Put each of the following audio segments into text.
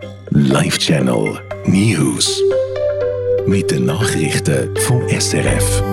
Live Channel News. Mit den Nachrichten vom SRF.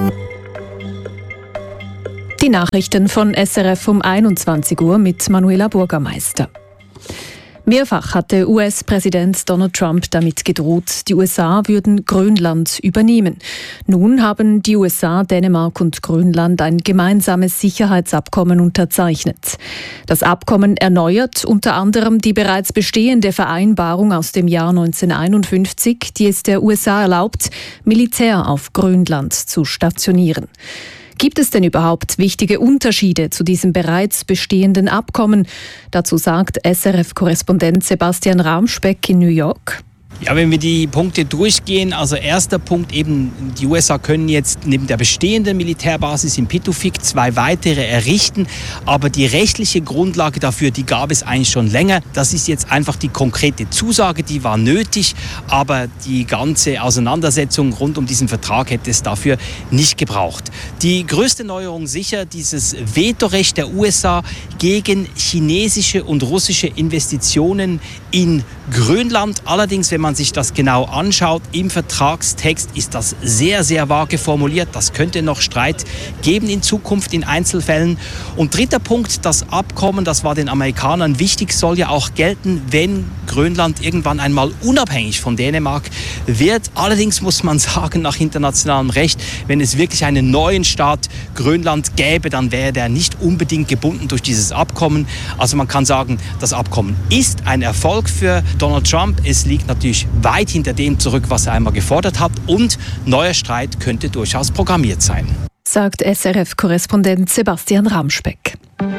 Die Nachrichten von SRF um 21 Uhr mit Manuela Bürgermeister. Mehrfach hatte US-Präsident Donald Trump damit gedroht, die USA würden Grönland übernehmen. Nun haben die USA, Dänemark und Grönland ein gemeinsames Sicherheitsabkommen unterzeichnet. Das Abkommen erneuert unter anderem die bereits bestehende Vereinbarung aus dem Jahr 1951, die es der USA erlaubt, Militär auf Grönland zu stationieren. Gibt es denn überhaupt wichtige Unterschiede zu diesem bereits bestehenden Abkommen? Dazu sagt SRF-Korrespondent Sebastian Ramspeck in New York. Ja, wenn wir die Punkte durchgehen, also erster Punkt eben, die USA können jetzt neben der bestehenden Militärbasis in Pituffik 2 weitere errichten, aber die rechtliche Grundlage dafür, die gab es eigentlich schon länger. Das ist jetzt einfach die konkrete Zusage, die war nötig, aber die ganze Auseinandersetzung rund um diesen Vertrag hätte es dafür nicht gebraucht. Die größte Neuerung sicher dieses Vetorecht der USA gegen chinesische und russische Investitionen in Grönland. Allerdings, wenn man sich das genau anschaut, im Vertragstext ist das sehr, sehr vage formuliert. Das könnte noch Streit geben in Zukunft in Einzelfällen. Und dritter Punkt, das Abkommen, das war den Amerikanern wichtig, soll ja auch gelten, wenn Grönland irgendwann einmal unabhängig von Dänemark wird. Allerdings muss man sagen, nach internationalem Recht, wenn es wirklich einen neuen Staat Grönland gäbe, dann wäre der nicht unbedingt gebunden durch dieses Abkommen. Also man kann sagen, das Abkommen ist ein Erfolg für Donald Trump. Es liegt natürlich weit hinter dem zurück, was er einmal gefordert hat. Und neuer Streit könnte durchaus programmiert sein. Sagt SRF-Korrespondent Sebastian Ramspeck.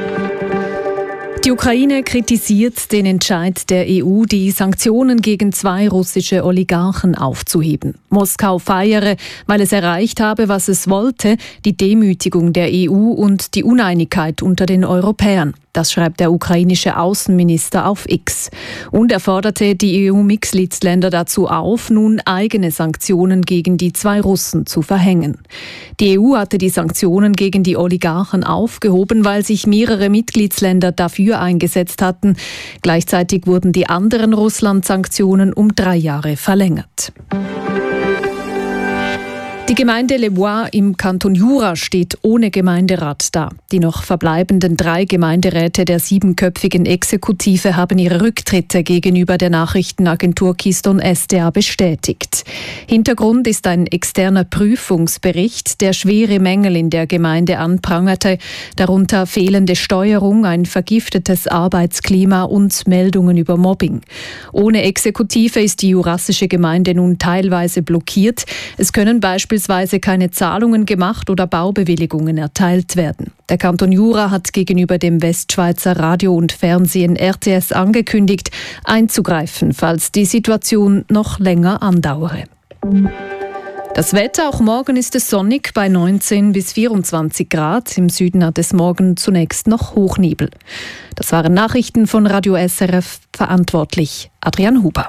Die Ukraine kritisiert den Entscheid der EU, die Sanktionen gegen 2 russische Oligarchen aufzuheben. Moskau feiere, weil es erreicht habe, was es wollte, die Demütigung der EU und die Uneinigkeit unter den Europäern. Das schreibt der ukrainische Außenminister auf X. Und er forderte die EU-Mitgliedsländer dazu auf, nun eigene Sanktionen gegen die 2 Russen zu verhängen. Die EU hatte die Sanktionen gegen die Oligarchen aufgehoben, weil sich mehrere Mitgliedsländer dafür eingesetzt hatten. Gleichzeitig wurden die anderen Russland-Sanktionen um 3 Jahre verlängert. Die Gemeinde Le Bois im Kanton Jura steht ohne Gemeinderat da. Die noch verbleibenden 3 Gemeinderäte der 7-köpfigen Exekutive haben ihre Rücktritte gegenüber der Nachrichtenagentur Keystone SDA bestätigt. Hintergrund ist ein externer Prüfungsbericht, der schwere Mängel in der Gemeinde anprangerte, darunter fehlende Steuerung, ein vergiftetes Arbeitsklima und Meldungen über Mobbing. Ohne Exekutive ist die jurassische Gemeinde nun teilweise blockiert. Es können beispielsweise keine Zahlungen gemacht oder Baubewilligungen erteilt werden. Der Kanton Jura hat gegenüber dem Westschweizer Radio und Fernsehen RTS angekündigt, einzugreifen, falls die Situation noch länger andauere. Das Wetter, auch morgen ist es sonnig bei 19 bis 24 Grad. Im Süden hat es morgen zunächst noch Hochnebel. Das waren Nachrichten von Radio SRF, verantwortlich Adrian Huber.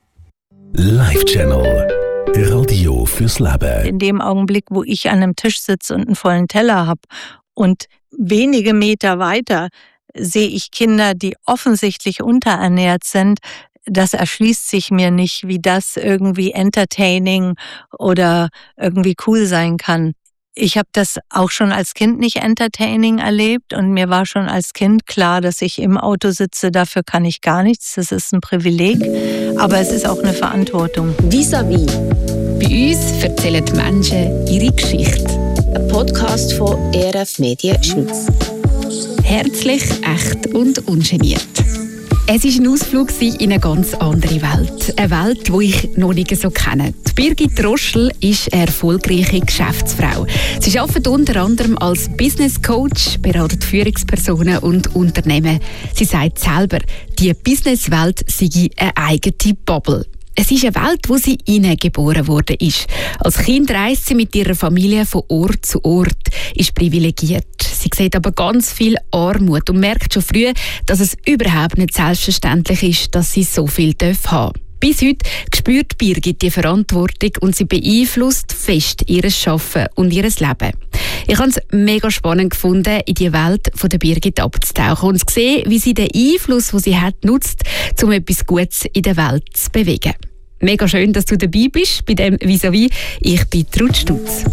Live Channel. Radio fürs Leben. In dem Augenblick, wo ich an einem Tisch sitze und einen vollen Teller habe und wenige Meter weiter sehe ich Kinder, die offensichtlich unterernährt sind, das erschließt sich mir nicht, wie das irgendwie entertaining oder irgendwie cool sein kann. Ich habe das auch schon als Kind nicht entertaining erlebt und mir war schon als Kind klar, dass ich im Auto sitze, dafür kann ich gar nichts, das ist ein Privileg, aber es ist auch eine Verantwortung. Vis-à-vis. Bei uns erzählen die Menschen ihre Geschichte. Ein Podcast von ERF Medien Schweiz. Herzlich, echt und ungeniert. Es war ein Ausflug in eine ganz andere Welt. Eine Welt, die ich noch nicht so kenne. Die Birgit Roschel ist eine erfolgreiche Geschäftsfrau. Sie arbeitet unter anderem als Business Coach, beratet Führungspersonen und Unternehmen. Sie sagt selber, die Businesswelt sei eine eigene Bubble. Es ist eine Welt, wo sie hineingeboren worden ist. Als Kind reist sie mit ihrer Familie von Ort zu Ort, ist privilegiert. Sie sieht aber ganz viel Armut und merkt schon früh, dass es überhaupt nicht selbstverständlich ist, dass sie so viel haben darf. Bis heute spürt Birgit die Verantwortung und sie beeinflusst fest ihr Arbeiten und ihr Leben. Ich habe es mega spannend gefunden, in die Welt von der Birgit abzutauchen und zu sehen, wie sie den Einfluss, den sie hat, nutzt, um etwas Gutes in der Welt zu bewegen. Mega schön, dass du dabei bist bei dem Vis-à-vis. Ich bin Ruth Stutz.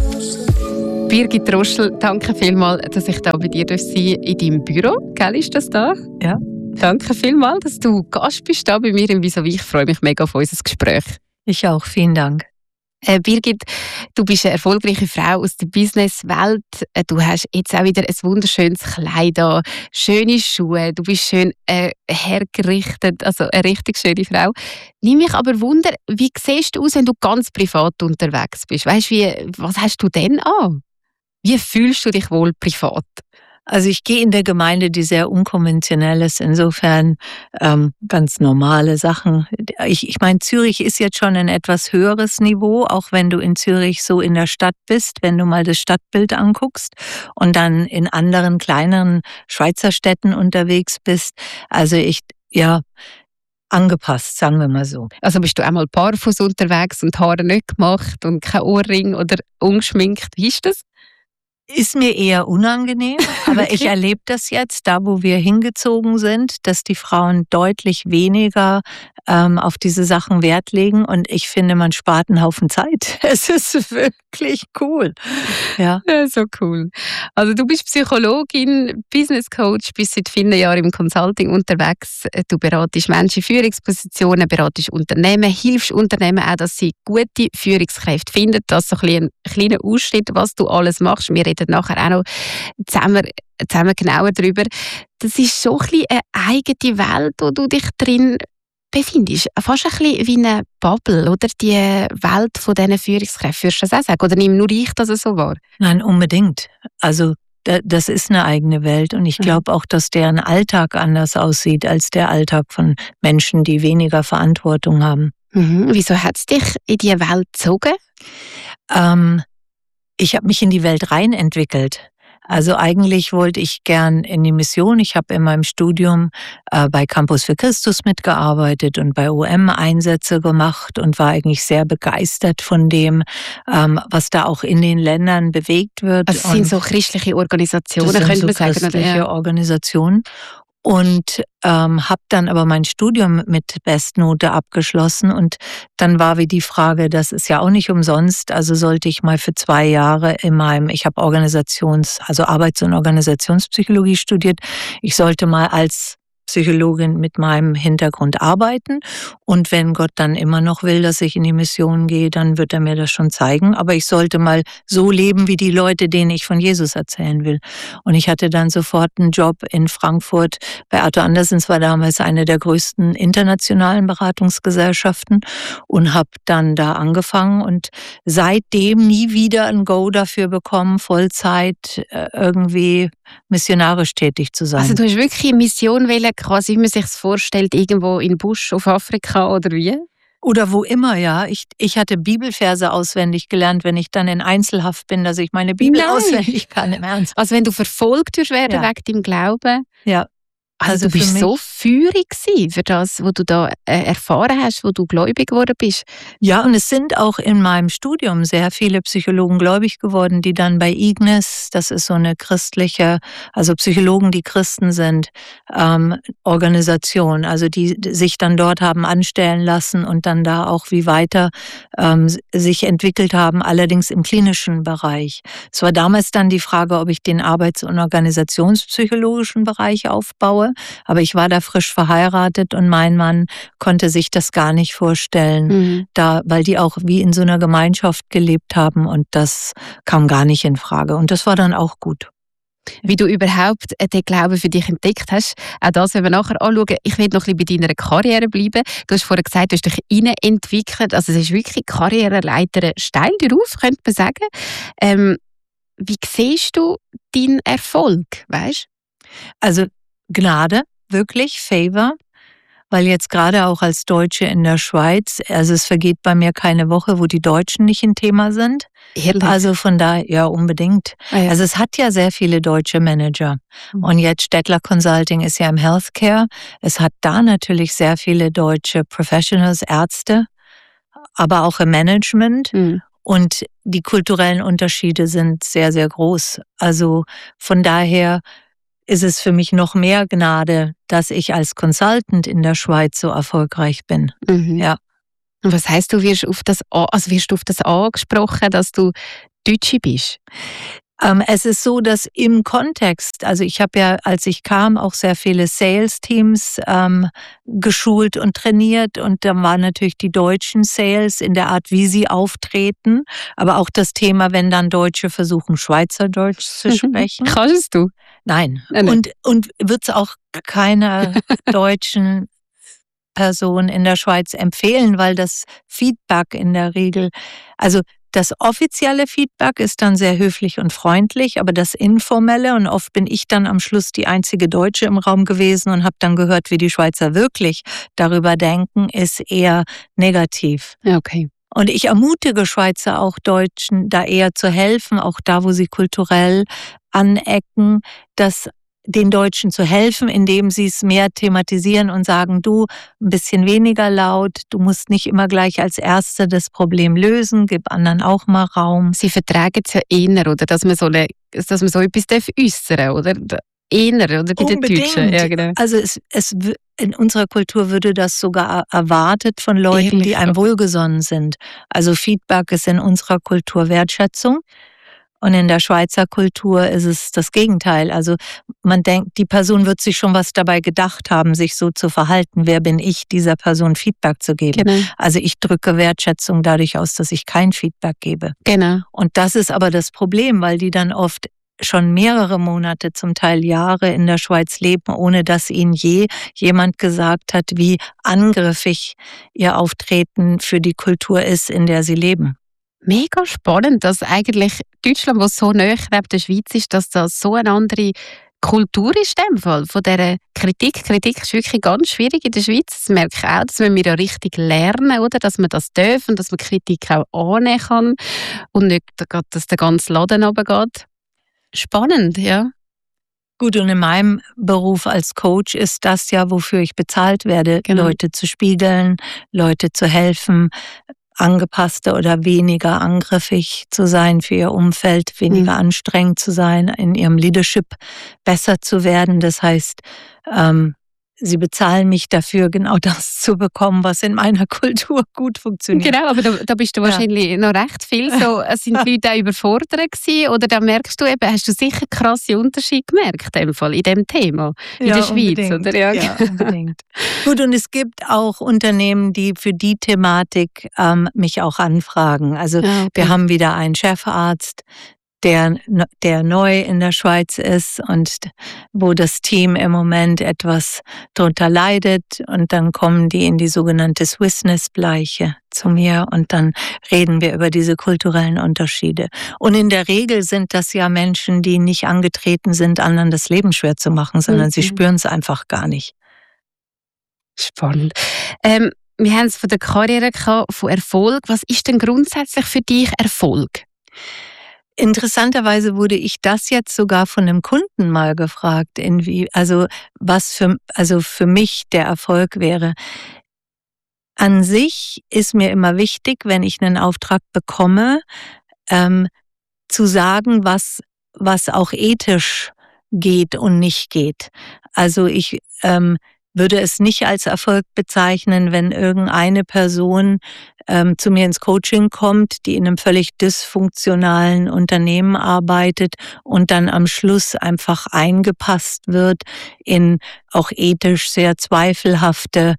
Birgit Roschel, danke vielmals, dass ich da bei dir sein in deinem Büro. Gell, ist das da? Ja. Danke vielmals, dass du Gast bist da bei mir im Vis-à-vis. Ich freue mich mega auf unser Gespräch. Ich auch, vielen Dank. Birgit, du bist eine erfolgreiche Frau aus der Businesswelt. Du hast jetzt auch wieder ein wunderschönes Kleid an, schöne Schuhe, du bist schön hergerichtet, also eine richtig schöne Frau. Nimm mich aber Wunder, wie siehst du aus, wenn du ganz privat unterwegs bist? Weißt du, was hast du denn an? Wie fühlst du dich wohl privat? Also ich gehe in der Gemeinde, die sehr unkonventionell ist, insofern ganz normale Sachen. Ich meine, Zürich ist jetzt schon ein etwas höheres Niveau, auch wenn du in Zürich so in der Stadt bist, wenn du mal das Stadtbild anguckst und dann in anderen kleineren Schweizer Städten unterwegs bist. Also angepasst, sagen wir mal so. Also bist du einmal barfuß unterwegs und Haare nicht gemacht und kein Ohrring oder ungeschminkt? Wie ist das? Ist mir eher unangenehm, aber ich erlebe das jetzt, da wo wir hingezogen sind, dass die Frauen deutlich weniger auf diese Sachen Wert legen und ich finde, man spart einen Haufen Zeit. Es ist wirklich cool. Ja, so cool. Also du bist Psychologin, Business Coach, bist seit vielen Jahren im Consulting unterwegs. Du beratest Menschen in Führungspositionen, beratest Unternehmen, hilfst Unternehmen auch, dass sie gute Führungskräfte finden. Das ist so ein kleiner Ausschnitt, was du alles machst. Wir reden nachher auch noch zusammen genauer darüber. Das ist so ein bisschen eine eigene Welt, wo du dich drin befindest. Fast ein bisschen wie eine Bubble, oder? Die Welt von diesen Führungskräften. Würdest du das auch sagen? Oder nehme nur ich das so wahr? Nein, unbedingt. Also das ist eine eigene Welt und ich glaube auch, dass deren Alltag anders aussieht als der Alltag von Menschen, die weniger Verantwortung haben. Wieso hat es dich in diese Welt gezogen? Ich habe mich in die Welt rein entwickelt. Also eigentlich wollte ich gern in die Mission. Ich habe in meinem Studium bei Campus für Christus mitgearbeitet und bei OM Einsätze gemacht und war eigentlich sehr begeistert von dem, was da auch in den Ländern bewegt wird. Also es sind so christliche Organisationen, könnte man sagen. Christliche Organisationen. Und habe dann aber mein Studium mit Bestnote abgeschlossen und dann war wie die Frage, das ist ja auch nicht umsonst, also sollte ich mal für 2 Jahre ich habe Arbeits- und Organisationspsychologie studiert, ich sollte mal als Psychologin mit meinem Hintergrund arbeiten und wenn Gott dann immer noch will, dass ich in die Mission gehe, dann wird er mir das schon zeigen, aber ich sollte mal so leben wie die Leute, denen ich von Jesus erzählen will. Und ich hatte dann sofort einen Job in Frankfurt bei Arthur Andersen, war damals eine der größten internationalen Beratungsgesellschaften und habe dann da angefangen und seitdem nie wieder ein Go dafür bekommen, Vollzeit irgendwie missionarisch tätig zu sein. Also du hast wirklich eine Mission wählen, quasi wie man sich es vorstellt, irgendwo in Busch auf Afrika oder wie? Oder wo immer, ja. Ich hatte Bibelverse auswendig gelernt, wenn ich dann in Einzelhaft bin, dass ich meine Bibel auswendig kann, im Ernst. Also wenn du verfolgt wirst wegen deinem Glauben? Ja. Also du bist so feurig für das, was du da erfahren hast, wo du gläubig geworden bist. Ja, und es sind auch in meinem Studium sehr viele Psychologen gläubig geworden, die dann bei Ignis, das ist so eine christliche, also Psychologen, die Christen sind, Organisation, also die sich dann dort haben anstellen lassen und dann da auch wie weiter sich entwickelt haben, allerdings im klinischen Bereich. Es war damals dann die Frage, ob ich den Arbeits- und Organisationspsychologischen Bereich aufbaue. Aber ich war da frisch verheiratet und mein Mann konnte sich das gar nicht vorstellen, weil die auch wie in so einer Gemeinschaft gelebt haben und das kam gar nicht in Frage. Und das war dann auch gut. Wie du überhaupt den Glauben für dich entdeckt hast, auch das werden wir nachher anschauen. Ich will noch ein bisschen bei deiner Karriere bleiben. Du hast vorher gesagt, du hast dich entwickelt. Also es ist wirklich Karriereleiter steil darauf, könnte man sagen. Wie siehst du deinen Erfolg, weißt? Also Gnade, wirklich, Favor, weil jetzt gerade auch als Deutsche in der Schweiz, also es vergeht bei mir keine Woche, wo die Deutschen nicht ein Thema sind. Ehrlich? Also von daher, ja, unbedingt. Ah, ja. Also es hat ja sehr viele deutsche Manager. Und jetzt Stettler Consulting ist ja im Healthcare. Es hat da natürlich sehr viele deutsche Professionals, Ärzte, aber auch im Management. Und die kulturellen Unterschiede sind sehr, sehr groß. Also von daher ist es für mich noch mehr Gnade, dass ich als Consultant in der Schweiz so erfolgreich bin. Ja. Und was heisst, wirst du auf das angesprochen, dass du Deutsche bist? Es ist so, dass im Kontext, also ich habe ja, als ich kam, auch sehr viele Sales-Teams geschult und trainiert und da waren natürlich die deutschen Sales in der Art, wie sie auftreten, aber auch das Thema, wenn dann Deutsche versuchen, Schweizerdeutsch zu sprechen. Kannst du? Nein. Nein. Und wird es auch keiner deutschen Person in der Schweiz empfehlen, weil das Feedback in der Regel, also das offizielle Feedback ist dann sehr höflich und freundlich, aber das informelle, und oft bin ich dann am Schluss die einzige Deutsche im Raum gewesen und habe dann gehört, wie die Schweizer wirklich darüber denken, ist eher negativ. Okay. Und ich ermutige Schweizer, auch Deutschen, da eher zu helfen, auch da, wo sie kulturell anecken, dass den Deutschen zu helfen, indem sie es mehr thematisieren und sagen, du, ein bisschen weniger laut, du musst nicht immer gleich als Erster das Problem lösen, gib anderen auch mal Raum. Sie vertragen es ja eher, oder? Dass man so etwas äußern darf, oder? Eher, oder? Bei den Deutschen. Ja, genau. Also in unserer Kultur würde das sogar erwartet von Leuten, Ehrlich? die einem wohlgesonnen sind. Also Feedback ist in unserer Kultur Wertschätzung. Und in der Schweizer Kultur ist es das Gegenteil. Also man denkt, die Person wird sich schon was dabei gedacht haben, sich so zu verhalten. Wer bin ich, dieser Person Feedback zu geben? Genau. Also ich drücke Wertschätzung dadurch aus, dass ich kein Feedback gebe. Genau. Und das ist aber das Problem, weil die dann oft schon mehrere Monate, zum Teil Jahre in der Schweiz leben, ohne dass ihnen je jemand gesagt hat, wie angriffig ihr Auftreten für die Kultur ist, in der sie leben. Mega spannend, dass eigentlich Deutschland, was so nahe neben der Schweiz ist, dass das so eine andere Kultur ist in dem Fall. Von dieser Kritik. Kritik ist wirklich ganz schwierig in der Schweiz. Das merke ich auch, dass wir ja richtig lernen, oder? Dass man das darf und dass man Kritik auch annehmen kann und nicht, dass der ganze Laden runtergeht. Spannend, ja. Gut, und in meinem Beruf als Coach ist das ja, wofür ich bezahlt werde, Genau. Leute zu spiegeln, Leute zu helfen, angepasster oder weniger angriffig zu sein für ihr Umfeld, weniger anstrengend zu sein, in ihrem Leadership besser zu werden. Das heißt, sie bezahlen mich dafür, genau das zu bekommen, was in meiner Kultur gut funktioniert. Genau, aber da bist du wahrscheinlich noch recht viel so. Sind die Leute auch überfordert gewesen? Oder da merkst du eben, hast du sicher krasse Unterschiede gemerkt in dem Fall, in dem Thema, in der Schweiz, unbedingt. oder? Ja, unbedingt. Gut, und es gibt auch Unternehmen, die für die Thematik mich auch anfragen. Also wir haben wieder einen Chefarzt, der neu in der Schweiz ist und wo das Team im Moment etwas drunter leidet, und dann kommen die in die sogenannte Swissness-Bleiche zu mir und dann reden wir über diese kulturellen Unterschiede. Und in der Regel sind das ja Menschen, die nicht angetreten sind, anderen das Leben schwer zu machen, sondern sie spüren es einfach gar nicht. Spannend. Wir haben es von der Karriere gehabt, von Erfolg. Was ist denn grundsätzlich für dich Erfolg? Interessanterweise wurde ich das jetzt sogar von einem Kunden mal gefragt, was für mich der Erfolg wäre. An sich ist mir immer wichtig, wenn ich einen Auftrag bekomme, zu sagen, was auch ethisch geht und nicht geht. Also ich würde es nicht als Erfolg bezeichnen, wenn irgendeine Person zu mir ins Coaching kommt, die in einem völlig dysfunktionalen Unternehmen arbeitet und dann am Schluss einfach eingepasst wird in auch ethisch sehr zweifelhafte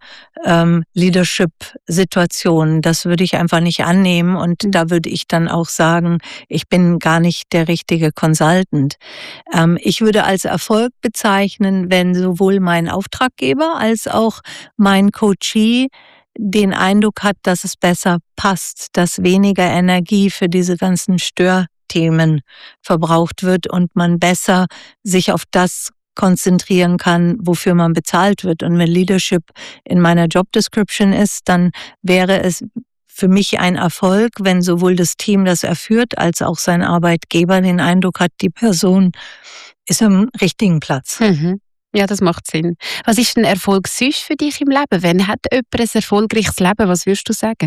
Leadership-Situationen. Das würde ich einfach nicht annehmen, und da würde ich dann auch sagen, ich bin gar nicht der richtige Consultant. Ich würde als Erfolg bezeichnen, wenn sowohl mein Auftraggeber als auch mein Coachee den Eindruck hat, dass es besser passt, dass weniger Energie für diese ganzen Störthemen verbraucht wird und man besser sich auf das konzentrieren kann, wofür man bezahlt wird. Und wenn Leadership in meiner Job Description ist, dann wäre es für mich ein Erfolg, wenn sowohl das Team, das er führt, als auch sein Arbeitgeber den Eindruck hat, die Person ist am richtigen Platz. Mhm. Ja, das macht Sinn. Was ist ein Erfolg sonst für dich im Leben? Wenn hat jemand ein erfolgreiches Leben? Was würdest du sagen?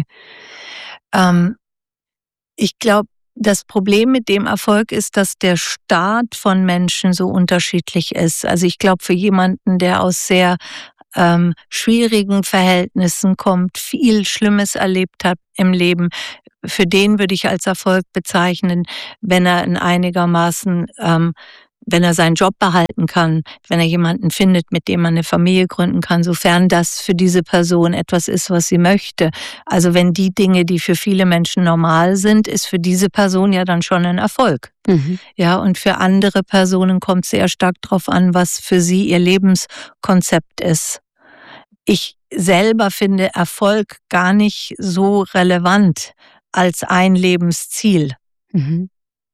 Ich glaube, das Problem mit dem Erfolg ist, dass der Start von Menschen so unterschiedlich ist. Also ich glaube, für jemanden, der aus sehr schwierigen Verhältnissen kommt, viel Schlimmes erlebt hat im Leben, für den würde ich als Erfolg bezeichnen, wenn er in einigermaßen wenn er seinen Job behalten kann, wenn er jemanden findet, mit dem man eine Familie gründen kann, sofern das für diese Person etwas ist, was sie möchte. Also wenn die Dinge, die für viele Menschen normal sind, ist für diese Person ja dann schon ein Erfolg. Mhm. Ja, und für andere Personen kommt es sehr stark darauf an, was für sie ihr Lebenskonzept ist. Ich selber finde Erfolg gar nicht so relevant als ein Lebensziel. Mhm.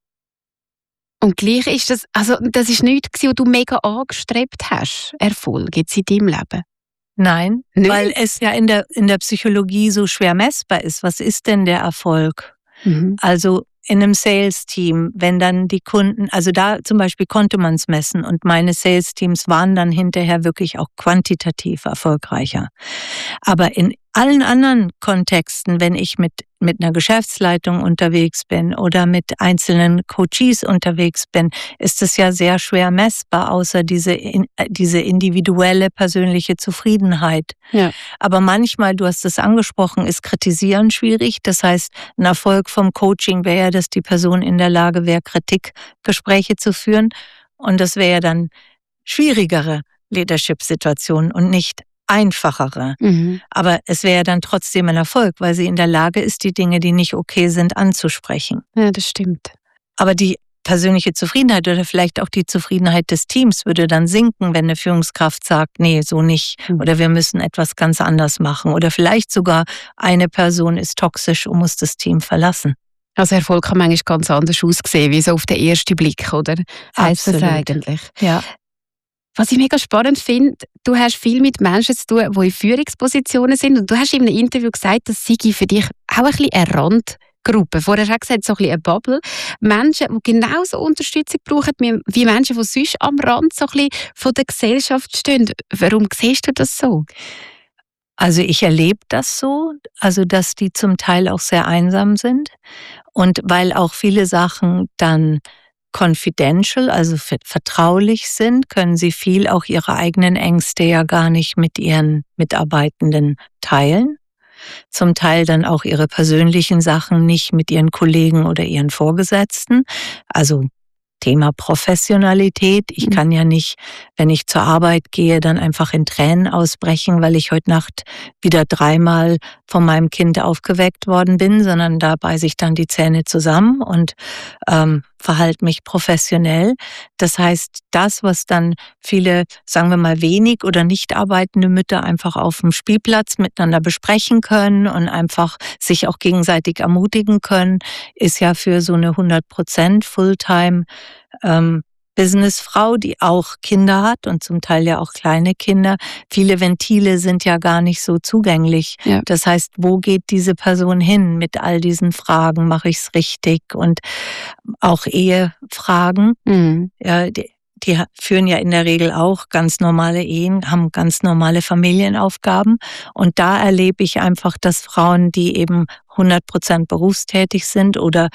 Und gleich ist das, also das ist nichts, was du mega angestrebt hast, Erfolg jetzt in deinem Leben? Nein, weil es ja in der Psychologie so schwer messbar ist. Was ist denn der Erfolg? Mhm. Also in einem Sales-Team, wenn dann die Kunden, also da zum Beispiel konnte man es messen und meine Sales-Teams waren dann hinterher wirklich auch quantitativ erfolgreicher. Aber in allen anderen Kontexten, wenn ich mit einer Geschäftsleitung unterwegs bin oder mit einzelnen Coaches unterwegs bin, ist es ja sehr schwer messbar, außer diese individuelle persönliche Zufriedenheit. Ja. Aber manchmal, du hast es angesprochen, ist Kritisieren schwierig. Das heißt, ein Erfolg vom Coaching wäre ja, dass die Person in der Lage wäre, Kritikgespräche zu führen. Und das wäre ja dann schwierigere Leadership-Situationen und nicht einfachere. Mhm. Aber es wäre dann trotzdem ein Erfolg, weil sie in der Lage ist, die Dinge, die nicht okay sind, anzusprechen. Ja, das stimmt. Aber die persönliche Zufriedenheit oder vielleicht auch die Zufriedenheit des Teams würde dann sinken, wenn eine Führungskraft sagt, nee, so nicht. Mhm. Oder wir müssen etwas ganz anders machen. Oder vielleicht sogar eine Person ist toxisch und muss das Team verlassen. Also Erfolg kann manchmal ganz anders aussehen, wie so auf den ersten Blick, oder? Heißt das eigentlich? Ja. Was ich mega spannend finde, du hast viel mit Menschen zu tun, die in Führungspositionen sind. Und du hast in einem Interview gesagt, das sei für dich auch ein bisschen eine Randgruppe. Vorher hast du gesagt, so ein bisschen eine Bubble. Menschen, die genauso Unterstützung brauchen wie Menschen, die sonst am Rand so ein bisschen von der Gesellschaft stehen. Warum siehst du das so? Also ich erlebe das so, also dass die zum Teil auch sehr einsam sind. Und weil auch viele Sachen dann confidential, also vertraulich sind, können sie viel auch ihre eigenen Ängste ja gar nicht mit ihren Mitarbeitenden teilen. Zum Teil dann auch ihre persönlichen Sachen nicht mit ihren Kollegen oder ihren Vorgesetzten. Also Thema Professionalität. Ich kann ja nicht, wenn ich zur Arbeit gehe, dann einfach in Tränen ausbrechen, weil ich heute Nacht wieder 3-mal von meinem Kind aufgeweckt worden bin, sondern da beiße ich dann die Zähne zusammen und verhalte mich professionell. Das heißt, das, was dann viele, sagen wir mal, wenig oder nicht arbeitende Mütter einfach auf dem Spielplatz miteinander besprechen können und einfach sich auch gegenseitig ermutigen können, ist ja für so eine 100% Fulltime Businessfrau, die auch Kinder hat und zum Teil ja auch kleine Kinder. Viele Ventile sind ja gar nicht so zugänglich. Ja. Das heißt, wo geht diese Person hin mit all diesen Fragen? Mache ich es richtig? Und auch Ehefragen. Mhm. Ja, die führen ja in der Regel auch ganz normale Ehen, haben ganz normale Familienaufgaben. Und da erlebe ich einfach, dass Frauen, die eben 100% berufstätig sind oder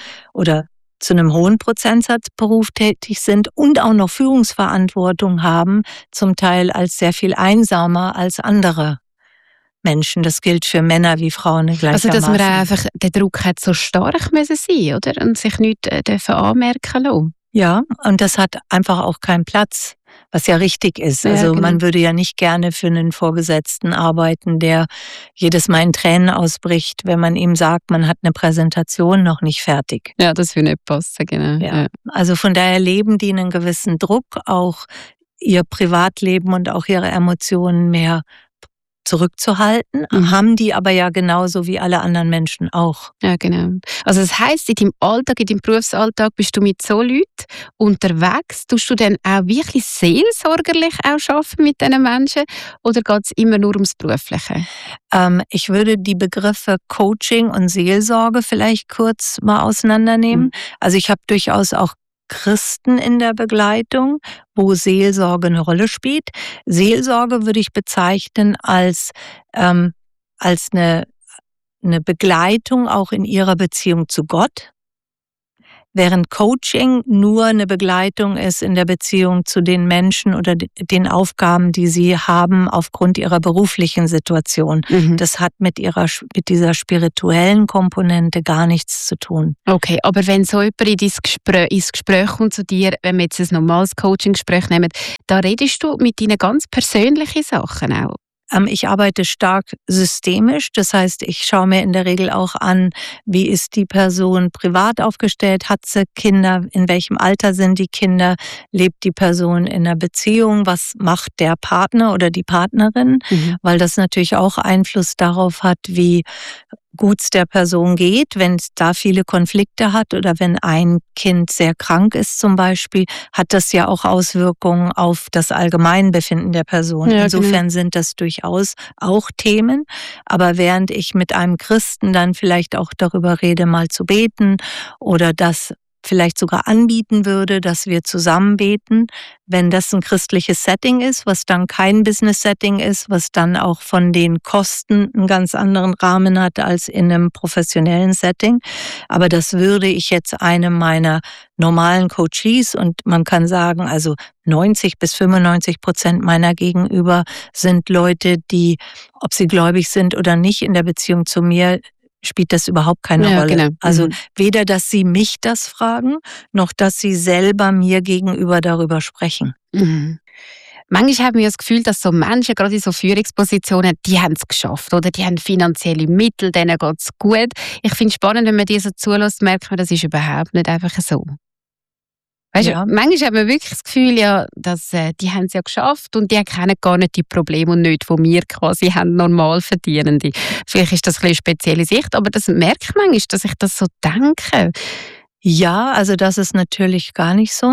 zu einem hohen Prozentsatz berufstätig sind und auch noch Führungsverantwortung haben, zum Teil als sehr viel einsamer als andere Menschen. Das gilt für Männer wie Frauen gleichermaßen. Also, dass man einfach, der Druck hat so stark müssen sein, oder? Und sich nichts anmerken lassen. Ja, und das hat einfach auch keinen Platz, was ja richtig ist. Also ja, genau. Man würde ja nicht gerne für einen Vorgesetzten arbeiten, der jedes Mal in Tränen ausbricht, wenn man ihm sagt, man hat eine Präsentation noch nicht fertig. Ja, das würde nicht passen, genau. Ja. Also von daher leben die einen gewissen Druck, auch ihr Privatleben und auch ihre Emotionen mehr zurückzuhalten, haben die aber ja genauso wie alle anderen Menschen auch. Ja, genau. Also das heisst, in deinem Alltag, in deinem Berufsalltag bist du mit so Leuten unterwegs. Tust du dann auch wirklich seelsorgerlich auch arbeiten mit diesen Menschen oder geht es immer nur ums Berufliche? Ich würde die Begriffe Coaching und Seelsorge vielleicht kurz mal auseinandernehmen. Also ich habe durchaus auch Christen in der Begleitung, wo Seelsorge eine Rolle spielt. Seelsorge würde ich bezeichnen als eine Begleitung auch in ihrer Beziehung zu Gott, während Coaching nur eine Begleitung ist in der Beziehung zu den Menschen oder den Aufgaben, die sie haben aufgrund ihrer beruflichen Situation. Das hat mit dieser spirituellen Komponente gar nichts zu tun. Okay, aber wenn so jemand ins Gespräch kommt zu dir, wenn wir jetzt ein normales Coaching-Gespräch nehmen, da redest du mit ihnen ganz persönliche Sachen auch. Ich arbeite stark systemisch, das heißt, ich schaue mir in der Regel auch an, wie ist die Person privat aufgestellt, hat sie Kinder, in welchem Alter sind die Kinder, lebt die Person in einer Beziehung, was macht der Partner oder die Partnerin, weil das natürlich auch Einfluss darauf hat, wie gut es der Person geht, wenn es da viele Konflikte hat oder wenn ein Kind sehr krank ist zum Beispiel, hat das ja auch Auswirkungen auf das Allgemeinbefinden der Person. Ja, insofern sind das durchaus auch Themen. Aber während ich mit einem Christen dann vielleicht auch darüber rede, mal zu beten oder das vielleicht sogar anbieten würde, dass wir zusammen beten, wenn das ein christliches Setting ist, was dann kein Business-Setting ist, was dann auch von den Kosten einen ganz anderen Rahmen hat als in einem professionellen Setting. Aber das würde ich jetzt einem meiner normalen Coaches, und man kann sagen, also 90-95% meiner Gegenüber sind Leute, die, ob sie gläubig sind oder nicht, in der Beziehung zu mir, spielt das überhaupt keine Rolle. Genau. Also weder, dass sie mich das fragen, noch dass sie selber mir gegenüber darüber sprechen. Manchmal haben wir das Gefühl, dass so Menschen, gerade in so Führungspositionen, die haben es geschafft, oder die haben finanzielle Mittel, denen geht es gut. Ich finde es spannend, wenn man die so zulässt, merkt man, das ist überhaupt nicht einfach so. Weißt du, manchmal hat man wirklich das Gefühl, ja, dass die haben es ja geschafft und die kennen gar nicht die Probleme und nicht, die wir quasi haben, normal Verdienende. Vielleicht ist das ein bisschen eine spezielle Sicht, aber das merkt man manchmal, dass ich das so denke. Ja, also das ist natürlich gar nicht so.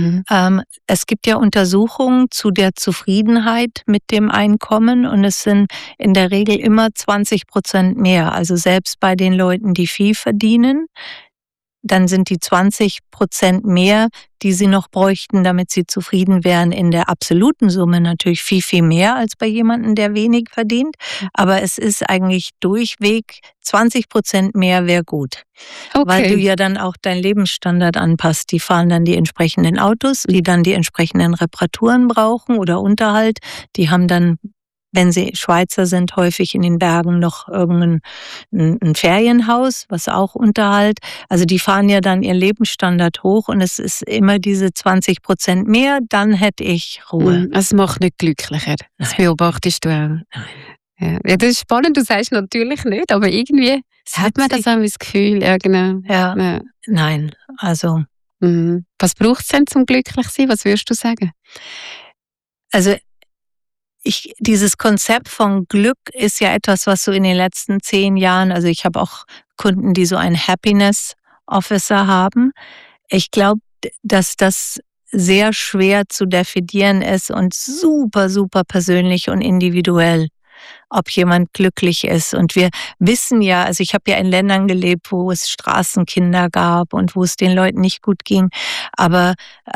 Es gibt ja Untersuchungen zu der Zufriedenheit mit dem Einkommen und es sind in der Regel immer 20% mehr. Also selbst bei den Leuten, die viel verdienen, dann sind die 20% mehr, die sie noch bräuchten, damit sie zufrieden wären. In der absoluten Summe natürlich viel, viel mehr als bei jemandem, der wenig verdient. Aber es ist eigentlich durchweg 20% mehr wäre gut. Okay. Weil du ja dann auch deinen Lebensstandard anpasst. Die fahren dann die entsprechenden Autos, die dann die entsprechenden Reparaturen brauchen oder Unterhalt. Die haben dann, wenn sie Schweizer sind, häufig in den Bergen noch irgendein Ferienhaus, was auch Unterhalt. Also die fahren ja dann ihren Lebensstandard hoch und es ist immer diese 20% mehr, dann hätte ich Ruhe. Es macht nicht glücklicher. Das beobachtest du auch. Ja, das ist spannend, du sagst natürlich nicht, aber irgendwie hat man das auch das Gefühl. Ja, genau. Ja. Nein, also. Was braucht es denn zum glücklich sein? Was würdest du sagen? Also dieses Konzept von Glück ist ja etwas, was so in den letzten 10 Jahren, also ich habe auch Kunden, die so einen Happiness Officer haben. Ich glaube, dass das sehr schwer zu definieren ist und super, super persönlich und individuell, ob jemand glücklich ist. Und wir wissen ja, also ich habe ja in Ländern gelebt, wo es Straßenkinder gab und wo es den Leuten nicht gut ging, aber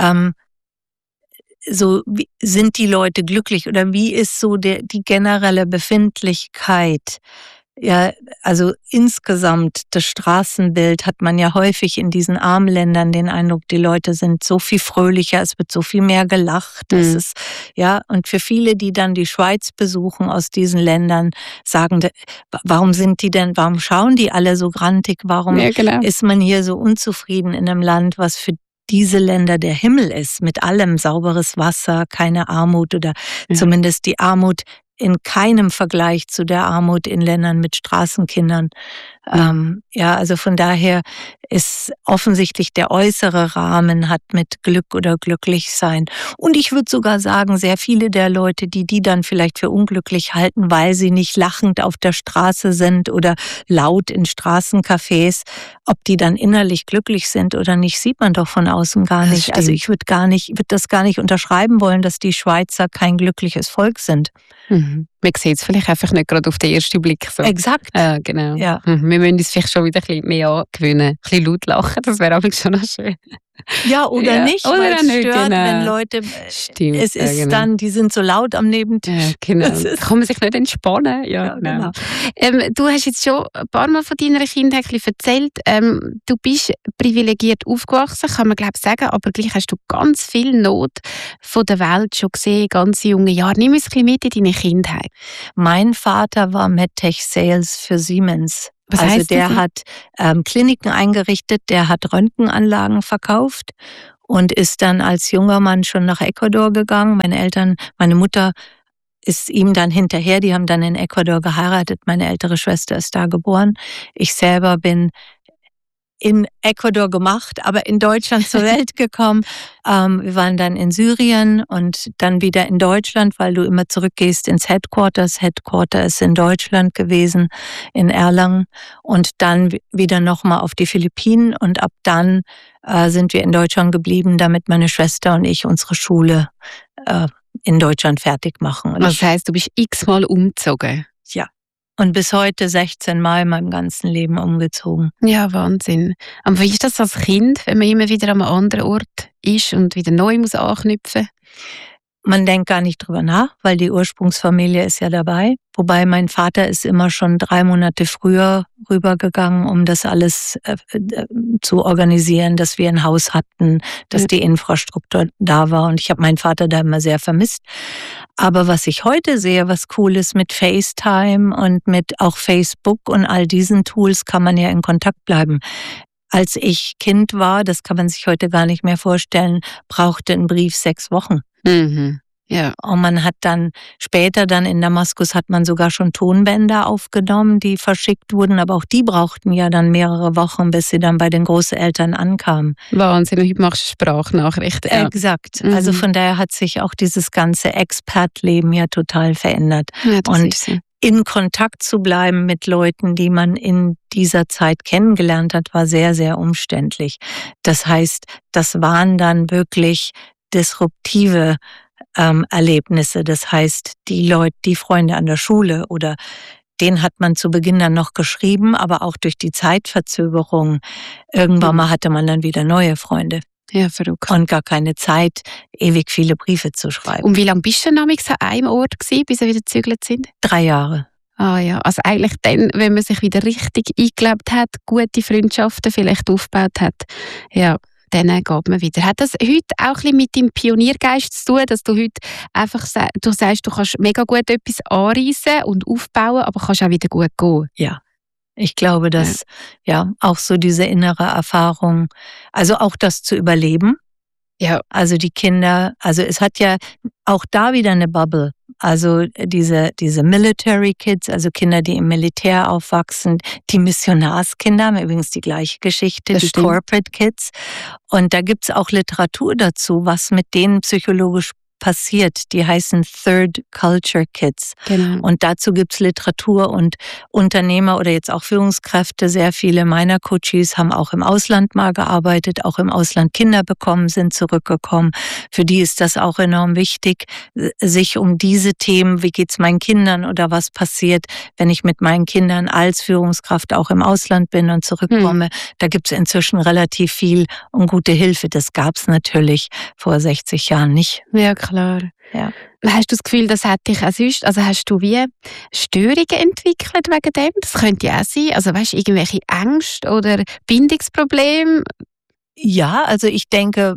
so sind die Leute glücklich oder wie ist so die generelle Befindlichkeit? Ja, also insgesamt das Straßenbild hat man ja häufig in diesen armen Ländern den Eindruck, die Leute sind so viel fröhlicher, es wird so viel mehr gelacht. Es ist, ja, und für viele, die dann die Schweiz besuchen aus diesen Ländern, sagen, warum schauen die alle so grantig? Warum ist man hier so unzufrieden in einem Land, was für diese Länder der Himmel ist, mit allem sauberes Wasser, keine Armut oder zumindest die Armut in keinem Vergleich zu der Armut in Ländern mit Straßenkindern. Also von daher ist offensichtlich der äußere Rahmen hat mit Glück oder Glücklichsein. Und ich würde sogar sagen, sehr viele der Leute, die dann vielleicht für unglücklich halten, weil sie nicht lachend auf der Straße sind oder laut in Straßencafés, ob die dann innerlich glücklich sind oder nicht, sieht man doch von außen gar nicht. Also ich würde das gar nicht unterschreiben wollen, dass die Schweizer kein glückliches Volk sind. Mhm. Man sieht es vielleicht einfach nicht gerade auf den ersten Blick so. Exakt. Genau. Ja. Wir müssen uns vielleicht schon wieder ein bisschen mehr angewöhnen. Ein bisschen laut lachen, das wäre aber schon noch schön. Ja, oder nicht, oder weil es nicht, stört, genau. wenn Leute, Stimmt, es ist genau. dann, die sind so laut am Nebentisch. Ja, genau. Da kann man sich nicht entspannen. Ja, genau. Du hast jetzt schon ein paar Mal von deiner Kindheit erzählt. Du bist privilegiert aufgewachsen, kann man glaube ich sagen, aber gleich hast du ganz viel Not von der Welt schon gesehen, ganz junge Jahre. Nimm uns ein bisschen mit in deine Kindheit. Mein Vater war MedTech Sales für Siemens. Was also heißt der das? hat Kliniken eingerichtet, der hat Röntgenanlagen verkauft und ist dann als junger Mann schon nach Ecuador gegangen. Meine Mutter ist ihm dann hinterher, die haben dann in Ecuador geheiratet. Meine ältere Schwester ist da geboren. Ich selber bin in Ecuador gemacht, aber in Deutschland zur Welt gekommen. Wir waren dann in Syrien und dann wieder in Deutschland, weil du immer zurückgehst ins Headquarter. Das Headquarter ist in Deutschland gewesen, in Erlangen. Und dann wieder nochmal auf die Philippinen. Und ab dann sind wir in Deutschland geblieben, damit meine Schwester und ich unsere Schule in Deutschland fertig machen. Und das heisst, du bist x-mal umgezogen? Ja. Und bis heute 16 Mal in meinem ganzen Leben umgezogen. Ja, Wahnsinn. Aber wie ist das als Kind, wenn man immer wieder an einem anderen Ort ist und wieder neu muss anknüpfen? Man denkt gar nicht drüber nach, weil die Ursprungsfamilie ist ja dabei. Wobei mein Vater ist immer schon 3 Monate früher rübergegangen, um das alles zu organisieren, dass wir ein Haus hatten, dass die Infrastruktur da war. Und ich habe meinen Vater da immer sehr vermisst. Aber was ich heute sehe, was cool ist mit FaceTime und mit auch Facebook und all diesen Tools, kann man ja in Kontakt bleiben. Als ich Kind war, das kann man sich heute gar nicht mehr vorstellen, brauchte ein Brief 6 Wochen. Mhm. Ja. Und man hat dann später in Damaskus hat man sogar schon Tonbänder aufgenommen, die verschickt wurden, aber auch die brauchten ja dann mehrere Wochen, bis sie dann bei den Großeltern ankamen. Wahnsinn, und heute machst du Sprachnachrichten. Ja. Exakt. Also von daher hat sich auch dieses ganze Expat-Leben ja total verändert. Ja, das und ist so. In Kontakt zu bleiben mit Leuten, die man in dieser Zeit kennengelernt hat, war sehr, sehr umständlich. Das heißt, das waren dann wirklich disruptive Erlebnisse. Das heißt, die Freunde an der Schule oder denen hat man zu Beginn dann noch geschrieben, aber auch durch die Zeitverzögerung irgendwann mal hatte man dann wieder neue Freunde. Ja, verrückt. Und gar keine Zeit, ewig viele Briefe zu schreiben. Und wie lange bist du dann an einem Ort gewesen, bis wir wieder gezügelt sind? 3 Jahre. Ah ja, also eigentlich dann, wenn man sich wieder richtig eingelebt hat, gute Freundschaften vielleicht aufgebaut hat, ja, dann geht man wieder. Hat das heute auch ein bisschen mit deinem Pioniergeist zu tun, dass du heute einfach du sagst, du kannst mega gut etwas anreissen und aufbauen, aber kannst auch wieder gut gehen? Ja. Ich glaube, dass auch so diese innere Erfahrung, also auch das zu überleben. Ja. Also die Kinder, also es hat ja auch da wieder eine Bubble. Also diese Military Kids, also Kinder, die im Militär aufwachsen, die Missionarskinder haben übrigens die gleiche Geschichte, Das die stimmt. Corporate Kids. Und da gibt's auch Literatur dazu, was mit denen psychologisch passiert. Die heißen Third Culture Kids. Genau. Und dazu gibt's Literatur und Unternehmer oder jetzt auch Führungskräfte. Sehr viele meiner Coaches haben auch im Ausland mal gearbeitet, auch im Ausland Kinder bekommen, sind zurückgekommen. Für die ist das auch enorm wichtig, sich um diese Themen, wie geht's meinen Kindern oder was passiert, wenn ich mit meinen Kindern als Führungskraft auch im Ausland bin und zurückkomme. Da gibt's inzwischen relativ viel und gute Hilfe. Das gab's natürlich vor 60 Jahren nicht. Ja, klar. Ja. Hast du das Gefühl, das hat dich auch sonst, also hast du wie Störungen entwickelt wegen dem? Das könnte ja auch sein, also weißt du, irgendwelche Ängste oder Bindungsprobleme? Ja, also ich denke,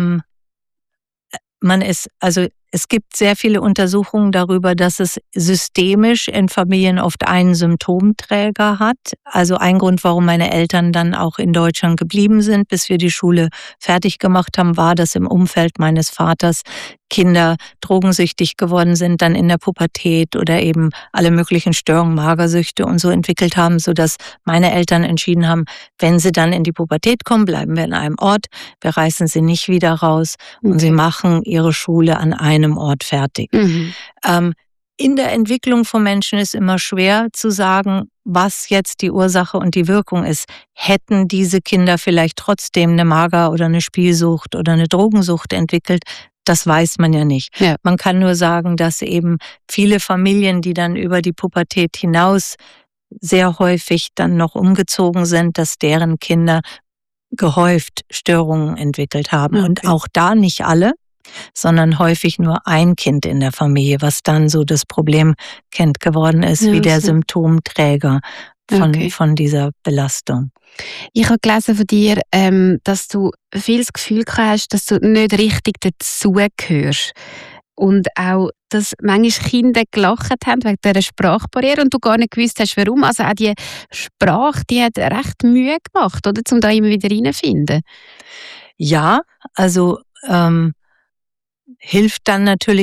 es gibt sehr viele Untersuchungen darüber, dass es systemisch in Familien oft einen Symptomträger hat. Also ein Grund, warum meine Eltern dann auch in Deutschland geblieben sind, bis wir die Schule fertig gemacht haben, war, dass im Umfeld meines Vaters Kinder drogensüchtig geworden sind, dann in der Pubertät oder eben alle möglichen Störungen, Magersüchte und so entwickelt haben, sodass meine Eltern entschieden haben, wenn sie dann in die Pubertät kommen, bleiben wir in einem Ort, wir reißen sie nicht wieder raus und sie machen ihre Schule an einem Ort fertig. In der Entwicklung von Menschen ist immer schwer zu sagen, was jetzt die Ursache und die Wirkung ist. Hätten diese Kinder vielleicht trotzdem eine Mager- oder eine Spielsucht oder eine Drogensucht entwickelt? Das weiß man ja nicht. Ja. Man kann nur sagen, dass eben viele Familien, die dann über die Pubertät hinaus sehr häufig dann noch umgezogen sind, dass deren Kinder gehäuft Störungen entwickelt haben. Okay. Und auch da nicht alle, sondern häufig nur ein Kind in der Familie, was dann so das Problemkind geworden ist, wie der Symptomträger von dieser Belastung. Ich habe gelesen von dir, dass du viel das Gefühl hast, dass du nicht richtig dazugehörst. Und auch, dass manchmal Kinder gelacht haben wegen dieser Sprachbarriere und du gar nicht gewusst hast, warum. Also auch die Sprache, die hat recht Mühe gemacht, oder? Um da immer wieder reinzufinden. Ja, also hilft dann natürlich